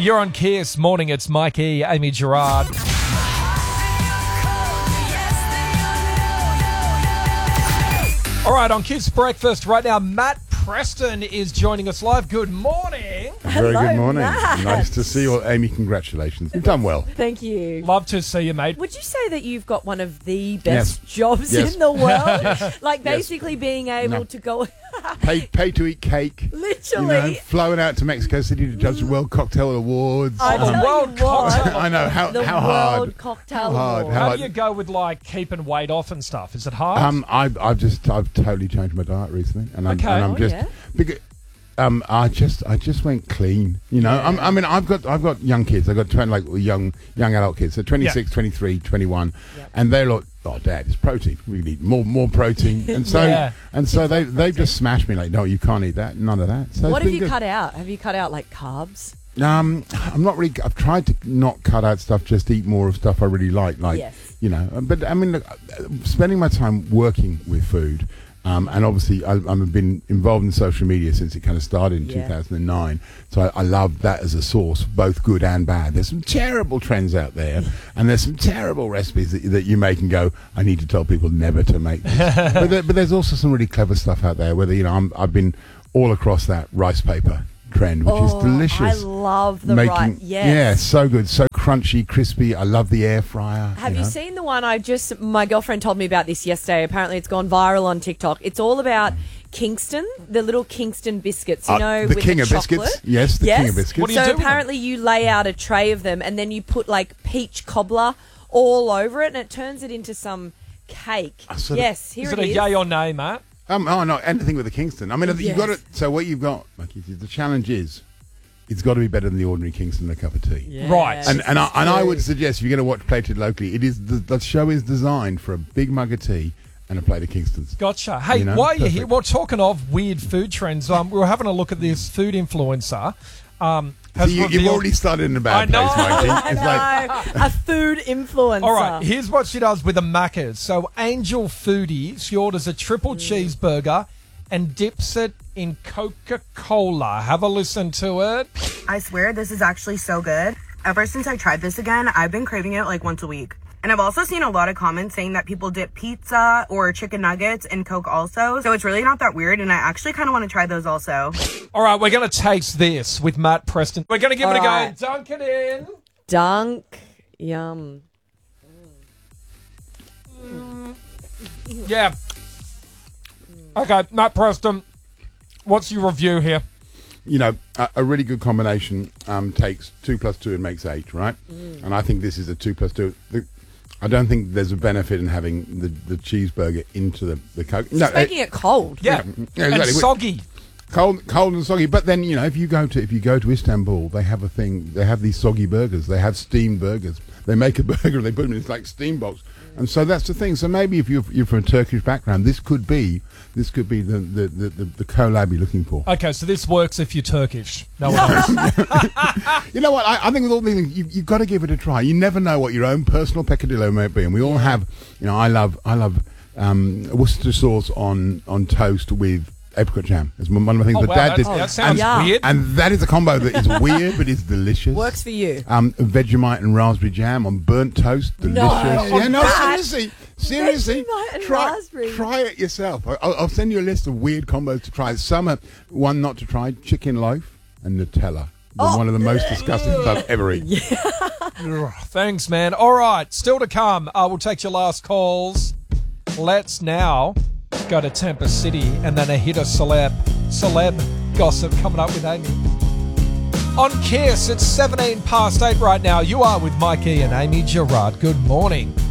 You're on Kiss. Morning, it's Mikey, Amy Gerard. All right, on Kiss Breakfast right now, Matt Preston is joining us live. Good morning. Very good morning. Matt. Nice to see you all. Amy, congratulations. You've done well. Thank you. Love to see you, mate. Would you say that you've got one of the best jobs Yes. in the world? Like basically being able to go... Pay to eat cake. Literally. Flown out to Mexico City to judge the World Cocktail Awards. I the tell World you what, Cocktail- I know. How the hard. World Cocktail How hard. Award. How do you go with like keeping weight off and stuff? Is it hard? I've totally changed my diet recently, and I'm Okay. just yeah? because I just went clean. You know, I mean, I've got young kids. I've got 20, like young adult kids. So 26, 23, 21, and they're like, oh, Dad, it's protein. We need more protein, and so Yeah. they've just smashed me like, no, you can't eat that, none of that. So What it's have been you good. cut out? Have you cut out like carbs? I'm not really. I've tried to not cut out stuff, just eat more of stuff I really like. Yes. You know. But I mean, look, spending my time working with food, and obviously I've been involved in social media since it kind of started in 2009. So I love that as a source, both good and bad. There's some terrible trends out there, and there's some terrible recipes that you make and go, I need to tell people never to make this. but there's also some really clever stuff out there. Whether I've been all across that rice paper trend, which is delicious. I love the rice. Yes. Yeah, so good, so crunchy, crispy. I love the air fryer. Have you seen the one my girlfriend told me about this yesterday. Apparently it's gone viral on TikTok. It's all about Kingston, the little Kingston biscuits, you know, the with king the of chocolate. biscuits. Yes, the king of biscuits. What do you So do with them? apparently you lay out a tray of them and then you put like peach cobbler all over it and it turns it into some cake. Yes, here Is it it a is. yay or nay, Matt? Oh no, anything with the Kingston. I mean, you've Yes. got it. So what you've got, like, the challenge is, it's got to be better than the ordinary Kingston in a cup of tea. Yes, Right. And I true. would suggest if you're going to watch Plated Locally, it is the show is designed for a big mug of tea and a plate of Kingston's. Gotcha. Hey, You know, while you're perfect. here, well, talking of weird food trends, we were having a look at this food influencer. So you've already started in a bad I know. place, Mikey. I It's like, know. A food influencer. All right, here's what she does with the Maccas. So Angel Foodie, she orders a triple cheeseburger and dips it in Coca-Cola. Have a listen to it. I swear this is actually so good. Ever since I tried this again, I've been craving it like once a week. And I've also seen a lot of comments saying that people dip pizza or chicken nuggets in Coke also. So it's really not that weird, and I actually kind of want to try those also. All right, we're going to taste this with Matt Preston. We're going to give it a All go. right. Dunk it in. Dunk. Yum. Yeah. Okay, Matt Preston, what's your review here? you know, a really good combination takes 2 + 2 and makes 8, right? And I think this is a 2 + 2. I don't think there's a benefit in having the cheeseburger into the Coke. No, Just making it cold. Yeah, yeah, and exactly. soggy. Cold and soggy. But then, you know, if you go to Istanbul, they have a thing. They have these soggy burgers. They have steamed burgers. They make a burger and they put them in this like steam box. And so that's the thing. So maybe if you're from a Turkish background, this could be the collab you're looking for. Okay, so this works if you're Turkish. No one else. You know what? I think with all these things, you've got to give it a try. You never know what your own personal peccadillo might be, and we all have. You know, I love Worcestershire sauce on toast with apricot jam. It's one of the things Oh, that wow, Dad did. that sounds Yeah. weird. And that is a combo that is weird, but it's delicious. Works for you. Vegemite and raspberry jam on burnt toast, delicious. No, Yeah, no, that- seriously, Vegemite and try raspberry. it yourself. I'll send you a list of weird combos to try. Some are one not to try: chicken loaf and Nutella. One of the most disgusting things I've ever eaten. Ugh, thanks, man. All right, still to come. We'll take your last calls. Let's now go to Tampa City and then a hit of celeb gossip coming up with Amy. On Kiss, it's 17 past 8 right now. You are with Mikey and Amy Gerard. Good morning.